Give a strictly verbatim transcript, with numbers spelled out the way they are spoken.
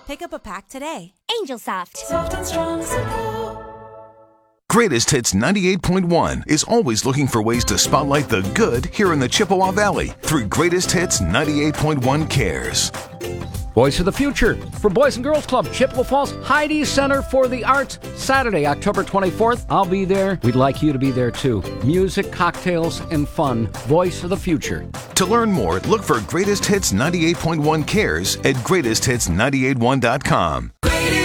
Pick up a pack today. Angel Soft. Soft and strong support. Greatest Hits ninety-eight point one is always looking for ways to spotlight the good here in the Chippewa Valley through Greatest Hits ninety-eight point one Cares. Voice of the Future for Boys and Girls Club, Chippewa Falls Heidi Center for the Arts, Saturday, October twenty-fourth. I'll be there. We'd like you to be there too. Music, cocktails, and fun. Voice of the Future. To learn more, look for Greatest Hits ninety-eight point one Cares at greatest hits nine eight one dot com.